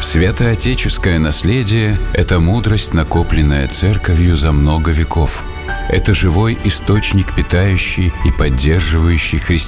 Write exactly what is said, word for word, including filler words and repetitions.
Святоотеческое наследие – это мудрость, накопленная Церковью за много веков. Это живой источник, питающий и поддерживающий христианство.